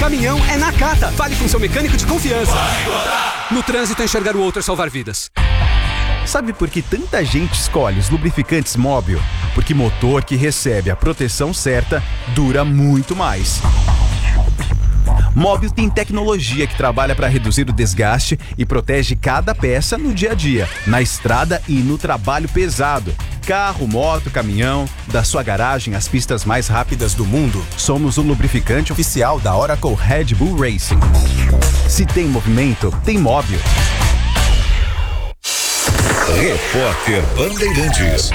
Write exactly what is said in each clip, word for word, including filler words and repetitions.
Caminhão é Nakata. Fale com seu mecânico de confiança. No trânsito, enxergar o outro é salvar vidas. Sabe por que tanta gente escolhe os lubrificantes Móbil? Porque motor que recebe a proteção certa dura muito mais. Móbil tem tecnologia que trabalha para reduzir o desgaste e protege cada peça no dia a dia, na estrada e no trabalho pesado. Carro, moto, caminhão, da sua garagem às pistas mais rápidas do mundo. Somos o lubrificante oficial da Oracle Red Bull Racing. Se tem movimento, tem Móbil. Repórter Bandeirantes.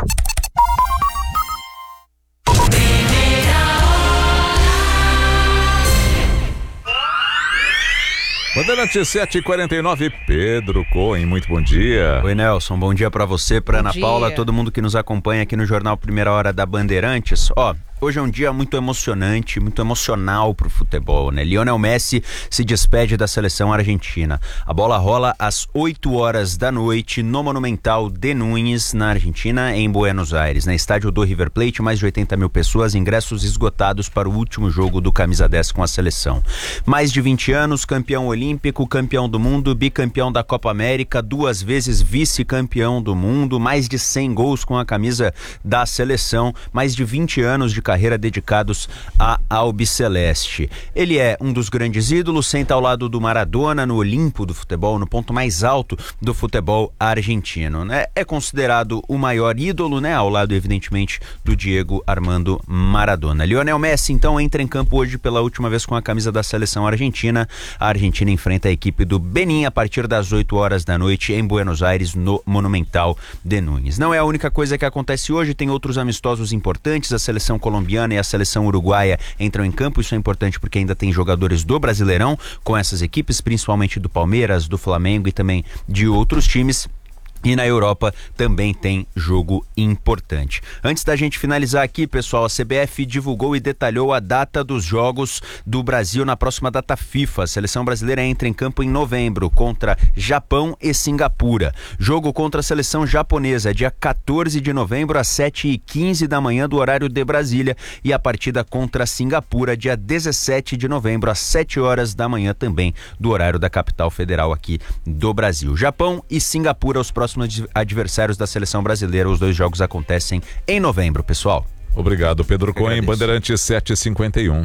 Bandeirantes sete e quarenta e nove, Pedro Cohen, muito bom dia. Oi, Nelson, bom dia pra você, pra Ana Paula, todo mundo que nos acompanha aqui no Jornal Primeira Hora da Bandeirantes. Ó, hoje é um dia muito emocionante, muito emocional pro futebol, né? Lionel Messi se despede da seleção argentina. A bola rola às oito horas da noite no Monumental de Núñez, na Argentina, em Buenos Aires. Na estádio do River Plate, mais de oitenta mil pessoas, ingressos esgotados para o último jogo do Camisa dez com a seleção. Mais de vinte anos, campeão olímpico, campeão do mundo, bicampeão da Copa América, duas vezes vice-campeão do mundo, mais de cem gols com a camisa da seleção, mais de vinte anos de carreira dedicados à Albiceleste. Ele é um dos grandes ídolos, senta ao lado do Maradona no Olimpo do futebol, no ponto mais alto do futebol argentino, né? É considerado o maior ídolo, né? Ao lado, evidentemente, do Diego Armando Maradona. Lionel Messi, então, entra em campo hoje pela última vez com a camisa da seleção argentina. A Argentina enfrenta a equipe do Benin a partir das oito horas da noite em Buenos Aires, no Monumental de Núñez. Não é a única coisa que acontece hoje, tem outros amistosos importantes. A seleção colombiana e a seleção uruguaia entram em campo. Isso é importante porque ainda tem jogadores do Brasileirão com essas equipes, principalmente do Palmeiras, do Flamengo e também de outros times. E na Europa também tem jogo importante. Antes da gente finalizar aqui, pessoal, a C B F divulgou e detalhou a data dos jogos do Brasil na próxima data FIFA. A seleção brasileira entra em campo em novembro contra Japão e Singapura. Jogo contra a seleção japonesa, dia quatorze de novembro, às sete e quinze da manhã do horário de Brasília. E a partida contra Singapura, dia dezessete de novembro, às sete horas da manhã também do horário da capital federal aqui do Brasil. Japão e Singapura, os próximos adversários da seleção brasileira. Os dois jogos acontecem em novembro, pessoal. Obrigado, Pedro Cohen. Bandeirantes sete e cinquenta e um.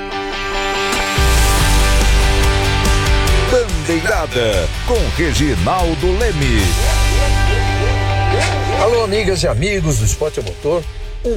Bandeirada com Reginaldo Leme. Alô, amigas e amigos do Esporte a Motor.